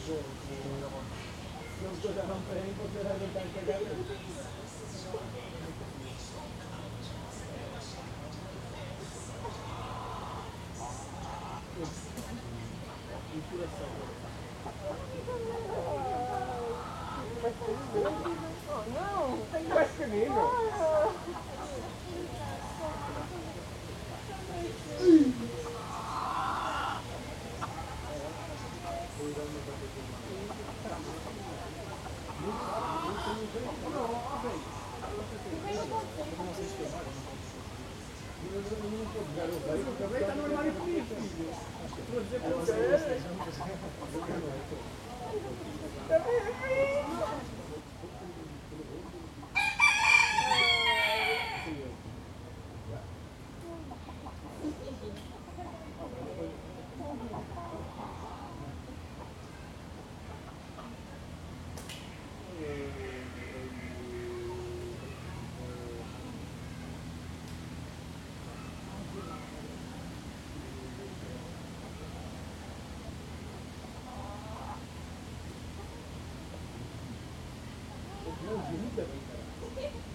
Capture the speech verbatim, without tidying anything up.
Non poteva rompere, non poteva rompere. Oh no! Questionino! Aproveita no armário comigo, filho. Vou dizer pra você. Não, de muita vida.